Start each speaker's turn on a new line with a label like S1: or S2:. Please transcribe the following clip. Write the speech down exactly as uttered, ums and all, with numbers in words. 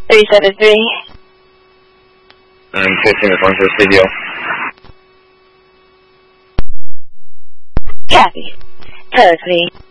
S1: three seven three.
S2: And fifteen is one for C D O.
S1: Copy. Code, please.